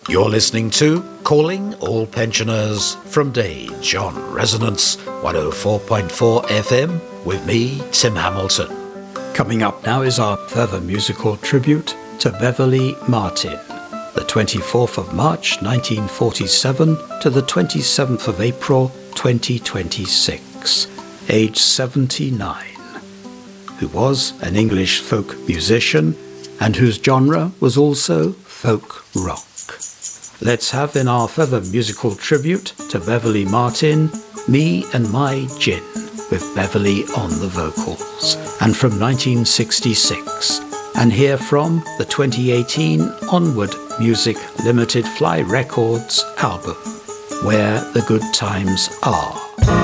You're listening to Calling All Pensioners from Dage on Resonance 104.4 FM with me, Tim Hamilton. Coming up now is our further musical tribute to Beverly Martin, the 24th of March 1947 to the 27th of April 2026, age 79, who was an English folk musician and whose genre was also folk rock. Let's have in our further musical tribute to Beverly Martin, Me and My Gin, with Beverly on the vocals, and from 1966, and hear from the 2018 Onward Music Limited Fly Records album, Where the Good Times Are.